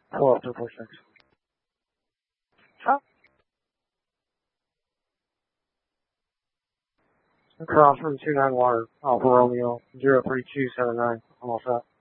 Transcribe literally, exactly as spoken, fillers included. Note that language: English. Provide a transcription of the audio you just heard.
Pull up two four six. Huh? Cross from two nine water, Alpha Romeo, zero three two seven nine. I'm all set.